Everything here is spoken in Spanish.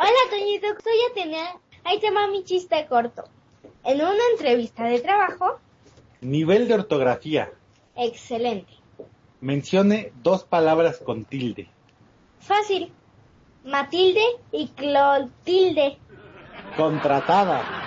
Hola, Toñito, soy Atenea. Ahí te va mi chiste corto. En una entrevista de trabajo... Nivel de ortografía. Excelente. Mencione 2 palabras con tilde. Fácil. Matilde y Clotilde. Contratada.